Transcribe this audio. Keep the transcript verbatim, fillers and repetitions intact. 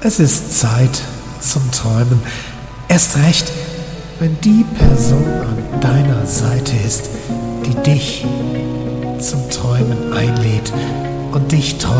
Es ist Zeit zum Träumen. Erst recht, wenn die Person an deiner Seite ist, die dich zum Träumen einlädt und dich träumen